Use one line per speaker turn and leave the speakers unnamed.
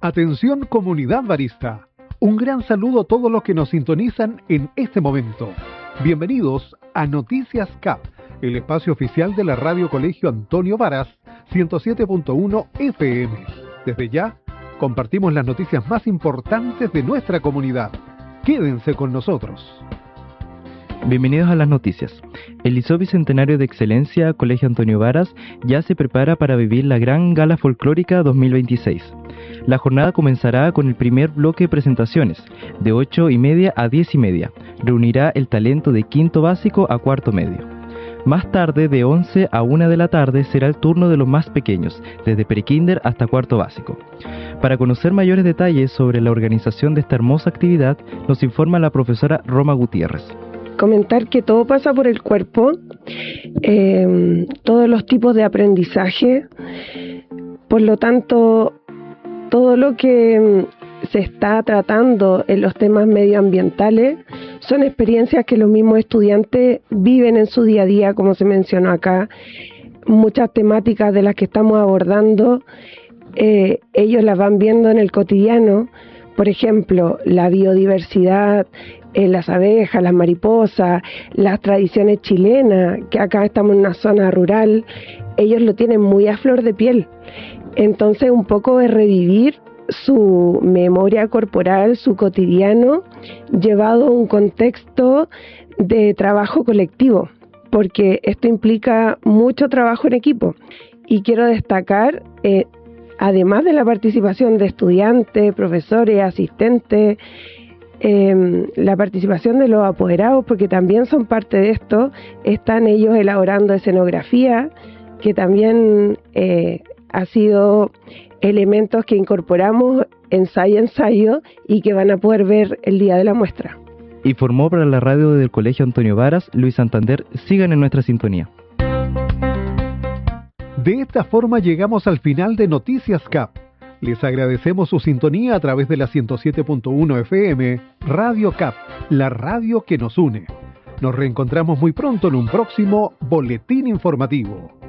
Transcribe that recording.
Atención comunidad barista. Un gran saludo a todos los que nos sintonizan en este momento. Bienvenidos a Noticias CAP, el espacio oficial de la Radio Colegio Antonio Varas, 107.1 FM. Desde ya, compartimos las noticias más importantes de nuestra comunidad. Quédense con nosotros.
Bienvenidos a las noticias. El Liceo Bicentenario de Excelencia Colegio Antonio Varas ya se prepara para vivir la Gran Gala Folclórica 2026. La jornada comenzará con el primer bloque de presentaciones, de 8:30 a 10:30. Reunirá el talento de quinto básico a cuarto medio. Más tarde, de 11 a 1 de la tarde, será el turno de los más pequeños, desde prekinder hasta cuarto básico. Para conocer mayores detalles sobre la organización de esta hermosa actividad, nos informa la profesora Roma Gutiérrez.
Comentar que todo pasa por el cuerpo, todos los tipos de aprendizaje, por lo tanto, todo lo que se está tratando en los temas medioambientales son experiencias que los mismos estudiantes viven en su día a día, como se mencionó acá. Muchas temáticas de las que estamos abordando, ellos las van viendo en el cotidiano. Por ejemplo, la biodiversidad, las abejas, las mariposas, las tradiciones chilenas, que acá estamos en una zona rural, ellos lo tienen muy a flor de piel. Entonces, un poco de revivir su memoria corporal, su cotidiano, llevado a un contexto de trabajo colectivo, porque esto implica mucho trabajo en equipo. Y quiero destacar, además de la participación de estudiantes, profesores, asistentes, la participación de los apoderados, porque también son parte de esto, están ellos elaborando escenografía, que también ha sido elementos que incorporamos ensayo a ensayo y que van a poder ver el día de la muestra.
Informó para la radio del Colegio Antonio Varas, Luis Santander. Sigan en nuestra sintonía.
De esta forma llegamos al final de Noticias CAP. Les agradecemos su sintonía a través de la 107.1 FM, Radio CAP, la radio que nos une. Nos reencontramos muy pronto en un próximo boletín informativo.